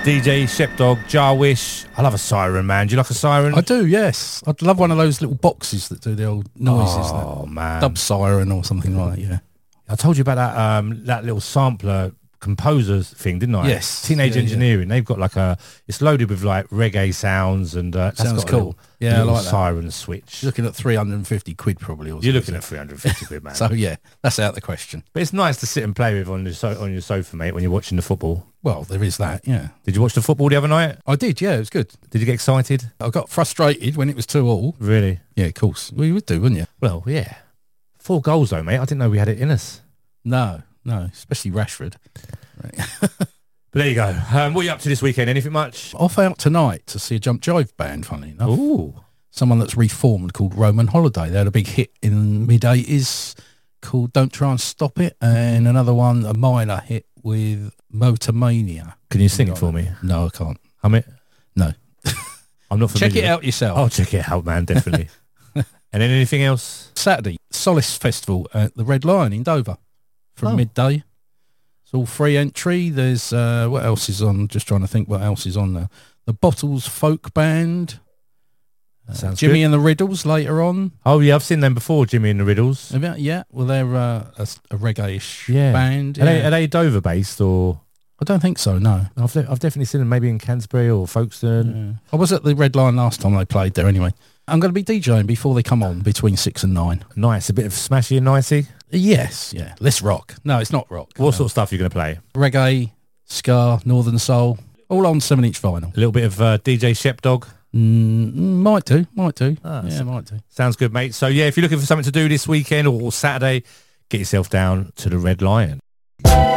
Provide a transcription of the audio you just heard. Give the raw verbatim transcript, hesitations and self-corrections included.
D J Shepdog, Jarwish. I love a siren, man. Do you like a siren? I do, yes. I'd love one of those little boxes that do the old noises. Oh, man. Dub siren or something like that, yeah. I told you about that um, that little sampler composers thing, didn't I? Yes. Teenage yeah, Engineering. Yeah. They've got like a, it's loaded with like reggae sounds and uh, that's Sounds got cool. A little, yeah, a little I like that. siren switch. You're looking at three hundred fifty quid probably. Or You're looking at three hundred fifty quid, man. So yeah, that's out of the question. But it's nice to sit and play with on your, so- on your sofa, mate, when you're watching the football. Well, there is that, yeah. Did you watch the football the other night? I did, yeah, it was good. Did you get excited? I got frustrated when it was two all. Really? Yeah, of course. Well, you would do, wouldn't you? Well, yeah. Four goals though, mate. I didn't know we had it in us. No, no, especially Rashford. Right. But there you go. Um, what are you up to this weekend? Anything much? Off out tonight to see a jump jive band, funnily enough. Ooh. Someone that's reformed called Roman Holiday. They had a big hit in the mid eighties called Don't Try and Stop It, and another one, a minor hit with Motormania. Can you sing it for me? No, I can't. Hum it? No. I'm not familiar. Check it out yourself. I'll check it out, man, definitely. And then anything else? Saturday, Solace Festival at the Red Lion in Dover from Oh. midday. It's all free entry. There's, uh, what else is on? Just trying to think what else is on there. The Bottles Folk Band. Uh, Sounds Jimmy good. and the Riddles later on. Oh, yeah, I've seen them before, Jimmy and the Riddles. Have you- Yeah, well, they're uh, a, a reggae-ish Yeah. band. Are, they, yeah. are they Dover-based or... I don't think so, no. I've, de- I've definitely seen them maybe in Canterbury or Folkestone. Yeah. I was at the Red Lion last time they played there anyway. I'm going to be DJing before they come on between six and nine. Nice, a bit of smashy and nicey. Yes, yeah. Less rock. No, it's not rock. What no. sort of stuff are you going to play? Reggae, ska, Northern Soul, all on seven inch vinyl. A little bit of uh, D J Shepdog. Mm, might do, might do. Ah, yeah, so- might do. Sounds good, mate. So, yeah, if you're looking for something to do this weekend or Saturday, get yourself down to the Red Lion.